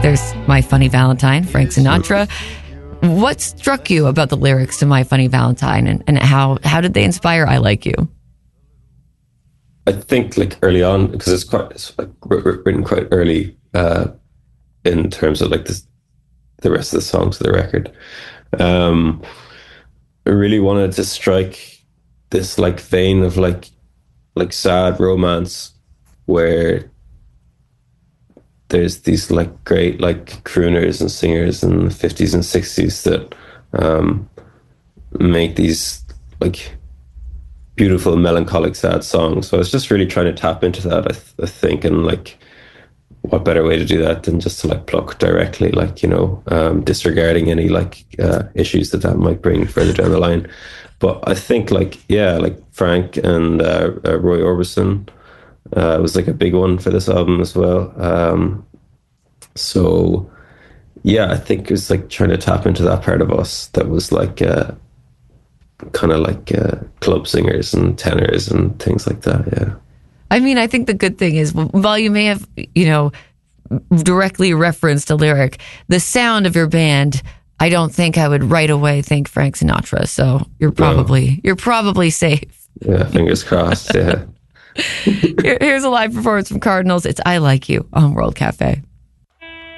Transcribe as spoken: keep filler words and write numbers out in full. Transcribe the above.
there's My Funny Valentine, Frank Sinatra. What struck you about the lyrics to My Funny Valentine, and, and how, how did they inspire I Like You? I think like early on, because it's quite it's like written quite early uh, in terms of like this, the rest of the songs of the record. Um, I really wanted to strike this like vein of like like sad romance where there's these like great like crooners and singers in the fifties and sixties that um, make these like beautiful melancholic sad songs. So I was just really trying to tap into that, I, th- I think, and like what better way to do that than just to like pluck directly, like, you know, um, disregarding any like uh, issues that that might bring further down the line. But I think like, yeah, like Frank and uh, uh, Roy Orbison uh, was like a big one for this album as well. Um, so yeah, I think it was like trying to tap into that part of us that was like uh, kind of like uh, club singers and tenors and things like that. Yeah. I mean, I think the good thing is, while you may have, you know, directly referenced a lyric, the sound of your band, I don't think I would right away think Frank Sinatra. So you're probably no. you're probably safe. Yeah, fingers crossed. Yeah. Here, here's a live performance from Cardinals. It's I Like You on World Cafe.